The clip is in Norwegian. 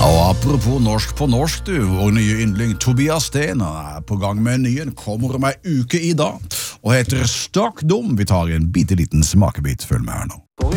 Og apropos norsk på norsk, du, vår nye yndling Tobias Sten er på gang med en ny, kommer om en uke i dag, og heter Stokk Dum. Vi tar en bitte liten smakebit, følg med her nå.